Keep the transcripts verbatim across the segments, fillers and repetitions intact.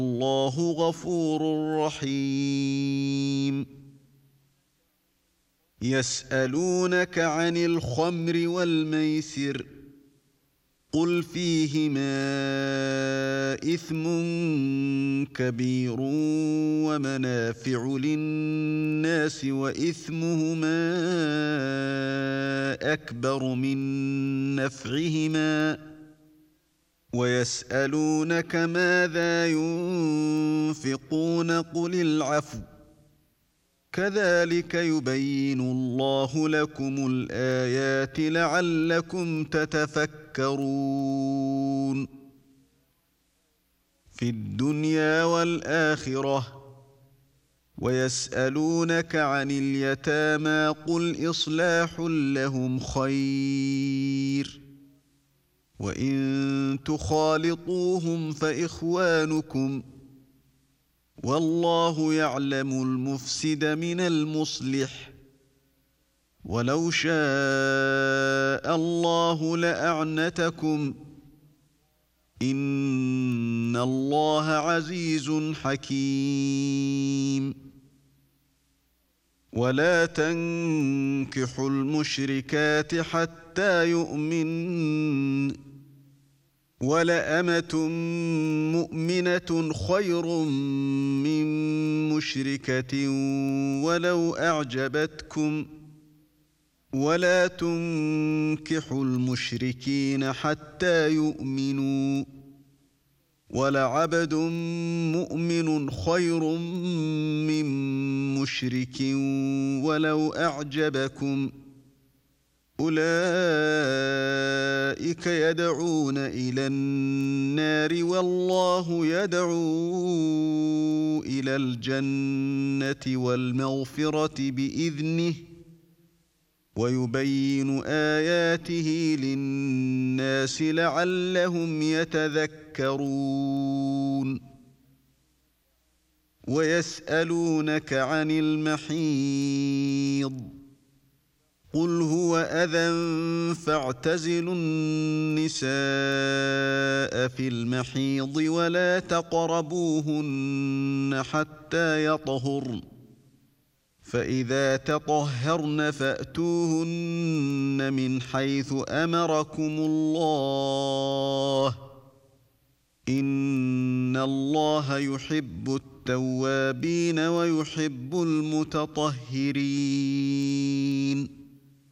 الله غفور رحيم. يسألونك عن الخمر والميسر قل فيهما إثم كبير ومنافع للناس وإثمهما أكبر من نفعهما ويسألونك ماذا ينفقون قل العفو كذلك يبين الله لكم الآيات لعلكم تتفكرون. في الدنيا والآخرة. ويسألونك عن اليتامى قل إصلاح لهم خير وإن تخالطوهم فإخوانكم والله يعلم المفسد من المصلح ولو شاء الله لأعنتكم إن الله عزيز حكيم. ولا تنكحوا المشركات حتى يؤمنن ولأمة مؤمنة خير من مشركة ولو أعجبتكم ولا تنكحوا المشركين حتى يؤمنوا ولعبد مؤمن خير من مشرك ولو أعجبكم أولئك يدعون إلى النار والله يدعو إلى الجنة والمغفرة بإذنه ويبين آياته للناس لعلهم يتذكرون. ويسألونك عن المحيض قل هو أذى فاعتزلوا النساء في المحيض ولا تقربوهن حتى يطهرن فإذا تطهرن فأتوهن من حيث أمركم الله إن الله يحب التوابين ويحب المتطهرين.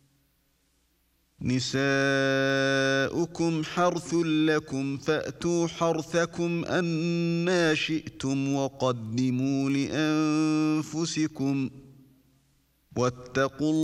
نساؤكم حرث لكم فأتوا حرثكم أنى شئتم وقدموا لأنفسكم واتقوا